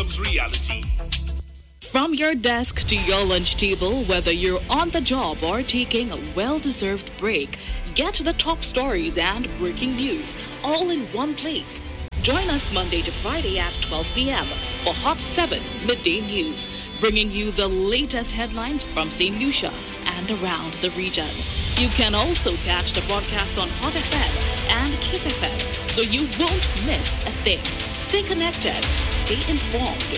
becomes reality. From your desk to your lunch table, whether you're on the job or taking a well-deserved break, get the top stories and breaking news all in one place. Join us Monday to Friday at 12 p.m. for Hot 7 Midday News, bringing you the latest headlines from St. Lucia and around the region. You can also catch the broadcast on Hot FM and Kiss FM, so you won't miss a thing. Stay connected, stay informed.